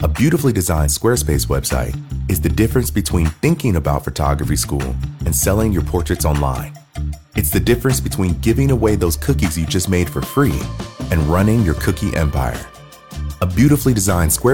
A beautifully designed Squarespace website is the difference between thinking about photography school and selling your portraits online. It's the difference between giving away those cookies you just made for free and running your cookie empire. A beautifully designed Squarespace